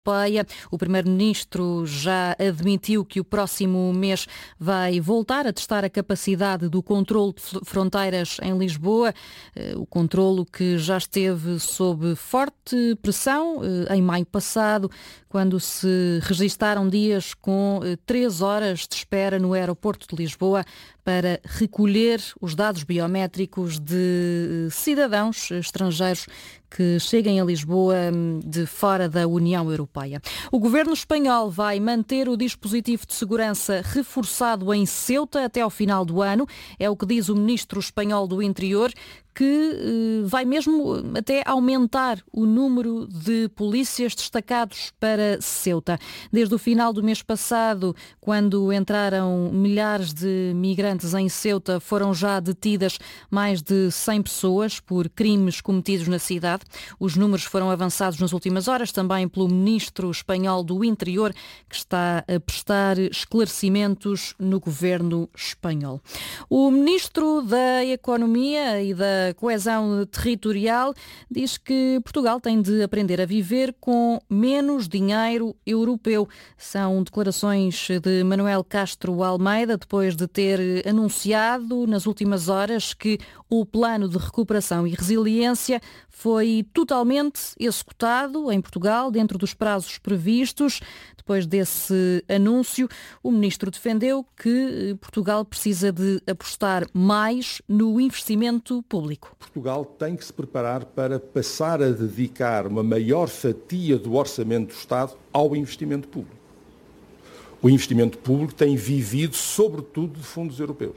Europeia. O Primeiro-Ministro já admitiu que o próximo mês vai voltar a testar a capacidade do controlo de fronteiras em Lisboa, o controlo que já esteve sob forte pressão em maio passado, quando se registaram dias com 3 horas de espera no aeroporto de Lisboa para recolher os dados biométricos de cidadãos estrangeiros que cheguem a Lisboa de fora da União Europeia. O governo espanhol vai manter o dispositivo de segurança reforçado em Ceuta até ao final do ano, é o que diz o ministro espanhol do Interior, que vai mesmo até aumentar o número de polícias destacados para Ceuta. Desde o final do mês passado, quando entraram milhares de migrantes em Ceuta, foram já detidas mais de 100 pessoas por crimes cometidos na cidade. Os números foram avançados nas últimas horas, também pelo ministro espanhol do Interior, que está a prestar esclarecimentos no governo espanhol. O ministro da Economia e da Coesão Territorial diz que Portugal tem de aprender a viver com menos dinheiro europeu. São declarações de Manuel Castro Almeida, depois de ter anunciado nas últimas horas que o plano de recuperação e resiliência foi totalmente executado em Portugal, dentro dos prazos previstos. Depois desse anúncio, o ministro defendeu que Portugal precisa de apostar mais no investimento público. Portugal tem que se preparar para passar a dedicar uma maior fatia do orçamento do Estado ao investimento público. O investimento público tem vivido, sobretudo, de fundos europeus.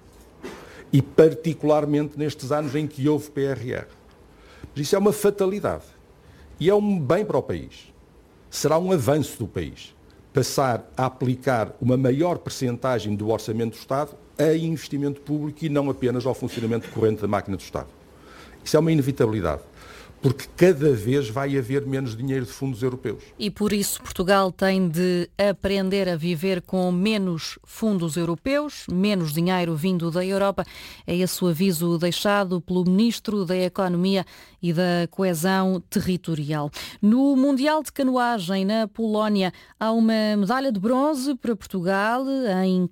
E particularmente nestes anos em que houve PRR. Mas isso é uma fatalidade. E é um bem para o país. Será um avanço do país passar a aplicar uma maior percentagem do orçamento do Estado a investimento público e não apenas ao funcionamento corrente da máquina do Estado. Isso é uma inevitabilidade, porque cada vez vai haver menos dinheiro de fundos europeus. E por isso Portugal tem de aprender a viver com menos fundos europeus, menos dinheiro vindo da Europa. É esse o aviso deixado pelo Ministro da Economia e da Coesão Territorial. No Mundial de Canoagem na Polónia há uma medalha de bronze para Portugal em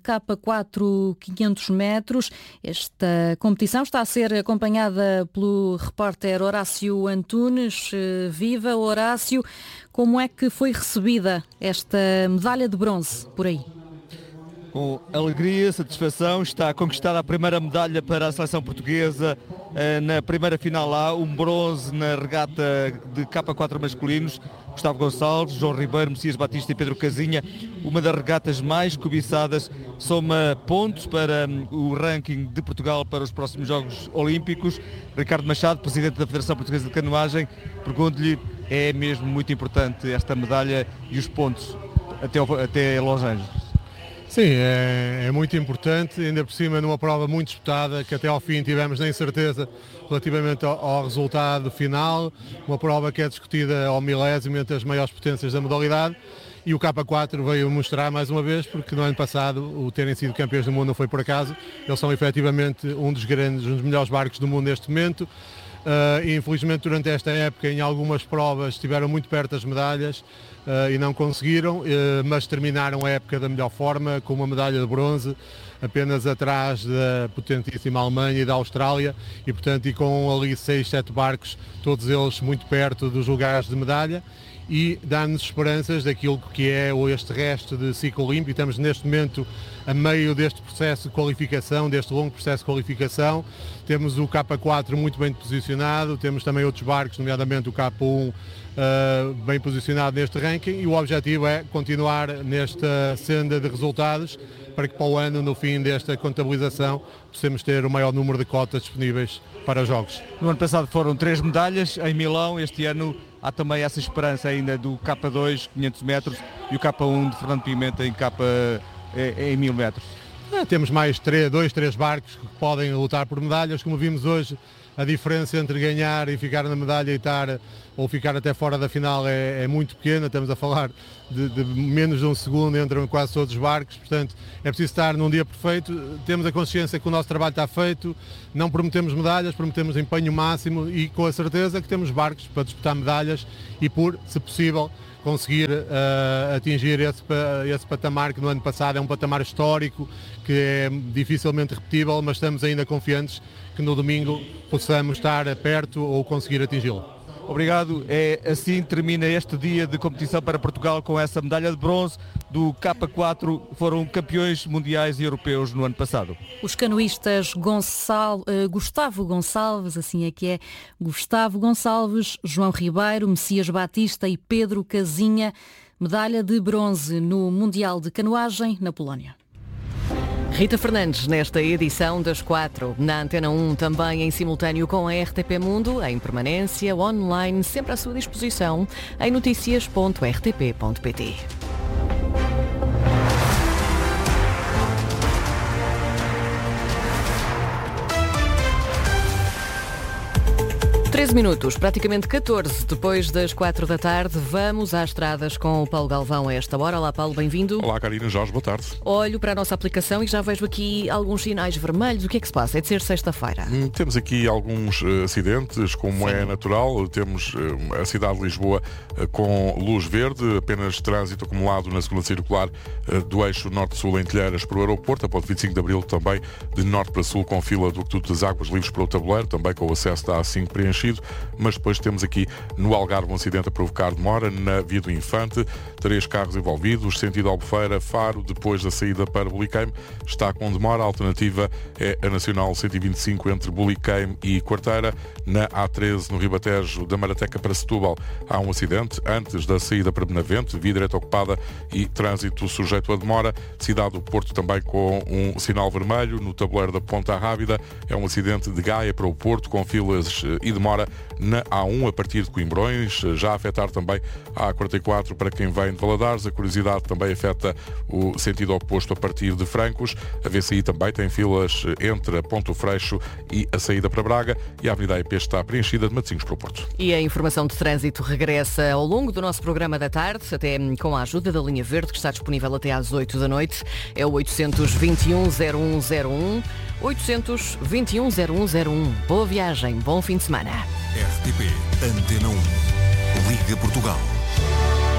K4 500 metros. Esta competição está a ser acompanhada pelo repórter Horácio Antunes. Viva, Horácio! Como é que foi recebida esta medalha de bronze por aí? Com alegria, satisfação, está conquistada a primeira medalha para a seleção portuguesa. Na primeira final lá, um bronze na regata de K4 masculinos. Gustavo Gonçalves, João Ribeiro, Messias Batista e Pedro Casinha. Uma das regatas mais cobiçadas, soma pontos para o ranking de Portugal para os próximos Jogos Olímpicos. Ricardo Machado, presidente da Federação Portuguesa de Canoagem, pergunto-lhe, é mesmo muito importante esta medalha e os pontos até Los Angeles? Sim, é muito importante, ainda por cima numa prova muito disputada, que até ao fim tivemos na incerteza relativamente ao resultado final, uma prova que é discutida ao milésimo entre as maiores potências da modalidade, e o K4 veio mostrar mais uma vez, porque no ano passado o terem sido campeões do mundo não foi por acaso, eles são efetivamente um dos melhores barcos do mundo neste momento. E infelizmente durante esta época em algumas provas estiveram muito perto das medalhas e não conseguiram, mas terminaram a época da melhor forma, com uma medalha de bronze, apenas atrás da potentíssima Alemanha e da Austrália, e portanto e com ali 6, 7 barcos, todos eles muito perto dos lugares de medalha, e dá-nos esperanças daquilo que é este resto de ciclo olímpico. Estamos neste momento a meio deste processo de qualificação, deste longo processo de qualificação. Temos o K4 muito bem posicionado, temos também outros barcos, nomeadamente o K1, bem posicionado neste ranking, e o objetivo é continuar nesta senda de resultados para que para o ano, no fim desta contabilização, possamos ter o maior número de cotas disponíveis para os Jogos. No ano passado foram 3 medalhas em Milão, este ano há também essa esperança ainda do K2, 500 metros, e o K1 de Fernando Pimenta em 1000 metros. Temos mais 2, 3 barcos que podem lutar por medalhas, como vimos hoje. A diferença entre ganhar e ficar na medalha e estar ou ficar até fora da final é muito pequena, estamos a falar de menos de um segundo, entram quase todos os barcos, portanto é preciso estar num dia perfeito, temos a consciência que o nosso trabalho está feito, não prometemos medalhas, prometemos empenho máximo e com a certeza que temos barcos para disputar medalhas e se possível, conseguir atingir esse patamar que no ano passado é um patamar histórico, que é dificilmente repetível, mas estamos ainda confiantes que no domingo possamos estar perto ou conseguir atingi-lo. Obrigado. Assim termina este dia de competição para Portugal com essa medalha de bronze do K4. Foram campeões mundiais e europeus no ano passado. Os canoístas Gustavo Gonçalves, assim é que é, Gustavo Gonçalves, João Ribeiro, Messias Batista e Pedro Casinha, medalha de bronze no Mundial de Canoagem na Polónia. Rita Fernandes, nesta edição das 4, na Antena 1, também em simultâneo com a RTP Mundo, em permanência, online, sempre à sua disposição, em noticias.rtp.pt. 13 minutos, praticamente 14, depois das 4 da tarde, vamos às estradas com o Paulo Galvão a esta hora. Olá Paulo, bem-vindo. Olá Karina, Jorge, boa tarde. Olho para a nossa aplicação e já vejo aqui alguns sinais vermelhos. O que é que se passa? É de ser sexta-feira. Temos aqui alguns acidentes, como é natural. Temos a cidade de Lisboa com luz verde, apenas trânsito acumulado na segunda circular do eixo norte-sul em Telheiras para o aeroporto, a ponto 25 de Abril também de norte para sul com fila do Aqueduto das Águas livres para o tabuleiro, também com o acesso da A5 preenchido. Mas depois temos aqui no Algarve um acidente a provocar demora na Via do Infante, 3 carros envolvidos, sentido Albufeira, Faro, depois da saída para Buliqueime, está com demora. A alternativa é a Nacional 125 entre Buliqueime e Quarteira. Na A13 no Ribatejo da Marateca para Setúbal há um acidente antes da saída para Benavente, via direta ocupada e trânsito sujeito a demora. Cidade do Porto também com um sinal vermelho no tabuleiro da Ponta Rábida. É um acidente de Gaia para o Porto com filas e demora na A1 a partir de Coimbrões, já a afetar também a A44 para quem vem de Valadares. A curiosidade também afeta o sentido oposto a partir de Francos. A VCI também tem filas entre a Ponto Freixo e a saída para Braga, e a Avenida AEP está preenchida de Matosinhos para o Porto. E a informação de trânsito regressa ao longo do nosso programa da tarde, até com a ajuda da linha verde, que está disponível até às 8 da noite. É o 821-0101, 821-0101. Boa viagem, bom fim de semana. RTP Antena 1, Liga Portugal.